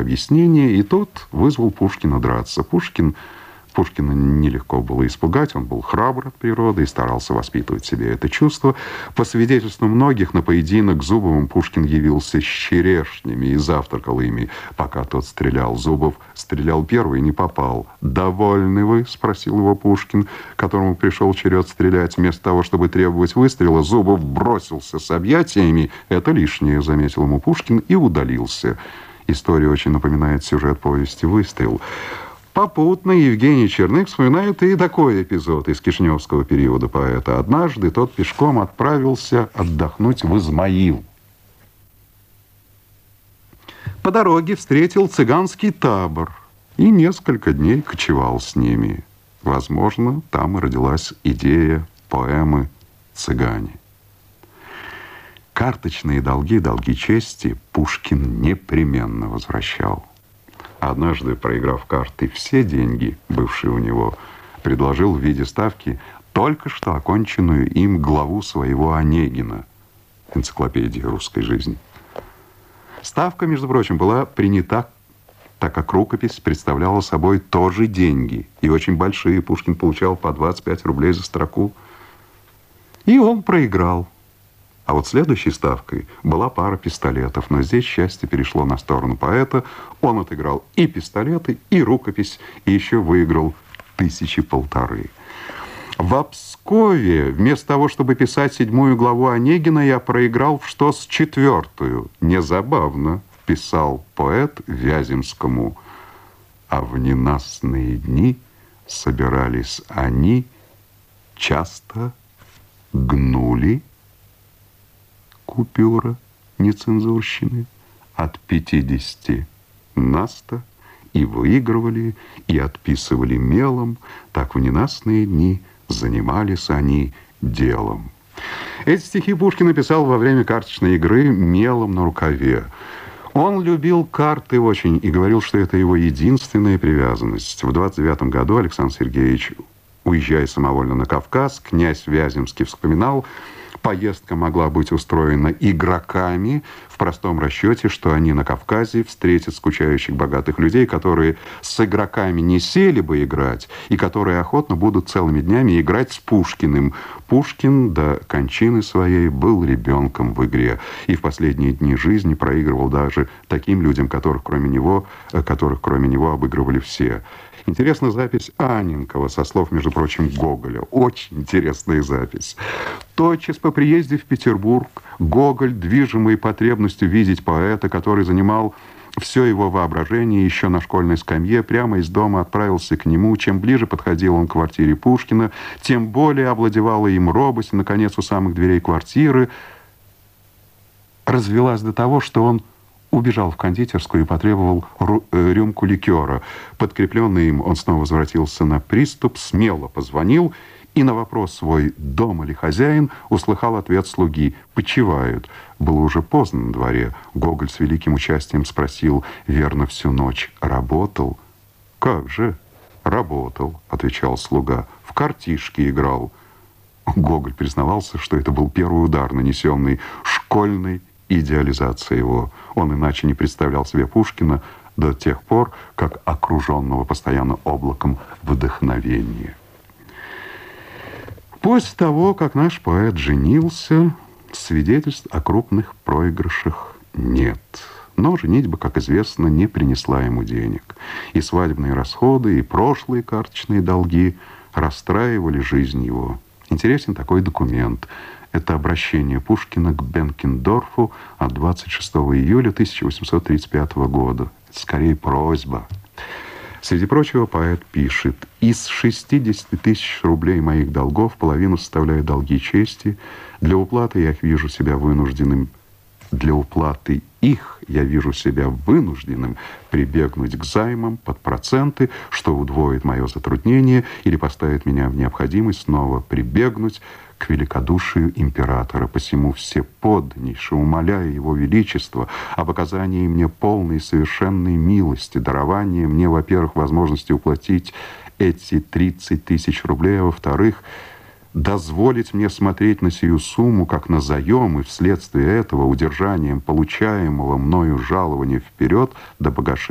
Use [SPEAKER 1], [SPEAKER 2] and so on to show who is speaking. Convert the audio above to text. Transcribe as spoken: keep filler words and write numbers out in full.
[SPEAKER 1] объяснение, и тот вызвал Пушкина драться. Пушкин... Пушкина нелегко было испугать, он был храбр от природы и старался воспитывать в себе это чувство. По свидетельству многих, на поединок к Зубовым Пушкин явился с черешнями и завтракал ими, пока тот стрелял. Зубов стрелял первый и не попал. «Довольны вы?» — спросил его Пушкин, которому пришел черед стрелять. Вместо того, чтобы требовать выстрела, Зубов бросился с объятиями. «Это лишнее», — заметил ему Пушкин и удалился. История очень напоминает сюжет повести «Выстрел». Попутно Евгений Черных вспоминает и такой эпизод из кишиневского периода поэта. Однажды тот пешком отправился отдохнуть в Измаил. По дороге встретил цыганский табор и несколько дней кочевал с ними. Возможно, там и родилась идея поэмы «Цыгане». Карточные долги, долги чести Пушкин непременно возвращал. Однажды, проиграв карты все деньги, бывшие у него, предложил в виде ставки только что оконченную им главу своего Онегина, энциклопедии русской жизни. Ставка, между прочим, была принята, так как рукопись представляла собой тоже деньги, и очень большие. Пушкин получал по двадцать пять рублей за строку. И он проиграл. А вот следующей ставкой была пара пистолетов, но здесь счастье перешло на сторону поэта. Он отыграл и пистолеты, и рукопись, и еще выиграл тысячи полторы. В Пскове вместо того, чтобы писать седьмую главу Онегина, я проиграл в ШТОС четвертую. Незабавно, писал поэт Вяземскому. А в ненастные дни собирались они, часто гнули купюра нецензурщины от пятидесяти наста и выигрывали, и отписывали мелом. Так в ненастные дни занимались они делом. Эти стихи Пушкин написал во время карточной игры мелом на рукаве. Он любил карты очень и говорил, что это его единственная привязанность. В двадцать девятом году Александр Сергеевич, уезжая самовольно на Кавказ, князь Вяземский вспоминал, поездка могла быть устроена игроками в простом расчете, что они на Кавказе встретят скучающих богатых людей, которые с игроками не сели бы играть, и которые охотно будут целыми днями играть с Пушкиным. Пушкин до кончины своей был ребенком в игре, и в последние дни жизни проигрывал даже таким людям, которых кроме него, которых кроме него обыгрывали все. Интересна запись Анненкова, со слов, между прочим, Гоголя. Очень интересная запись. Тотчас по приезде в Петербург Гоголь, движимый потребностью видеть поэта, который занимал все его воображение еще на школьной скамье, прямо из дома отправился к нему. Чем ближе подходил он к квартире Пушкина, тем более овладевала им робость. Наконец, у самых дверей квартиры развелась до того, что он убежал в кондитерскую и потребовал рюмку ликера. Подкрепленный им, он снова возвратился на приступ, смело позвонил и на вопрос свой «дома ли хозяин?» услыхал ответ слуги «почивают». Было уже поздно на дворе. Гоголь с великим участием спросил «верно, всю ночь работал?» «Как же?» «Работал», — отвечал слуга, — «в картишки играл». Гоголь признавался, что это был первый удар, нанесенный школьной идеализация его. Он иначе не представлял себе Пушкина до тех пор, как окруженного постоянно облаком вдохновения. После того, как наш поэт женился, свидетельств о крупных проигрышах нет. Но женитьба, как известно, не принесла ему денег. И свадебные расходы, и прошлые карточные долги расстраивали жизнь его. Интересен такой документ. Это обращение Пушкина к Бенкендорфу от двадцать шестого июля тысяча восемьсот тридцать пятого года. Это скорее просьба. Среди прочего, поэт пишет: «Из шестидесяти тысяч рублей моих долгов половину составляют долги чести. Для уплаты я их вижу себя вынужденным Для уплаты их я вижу себя вынужденным прибегнуть к займам под проценты, что удвоит мое затруднение или поставит меня в необходимость снова прибегнуть к великодушию императора. Посему всеподданнейше умоляю его величество об оказании мне полной и совершенной милости, дарования мне, во-первых, возможности уплатить эти тридцать тысяч рублей, а во-вторых, дозволить мне смотреть на сию сумму как на заем, и вследствие этого удержанием получаемого мною жалования вперед до погашения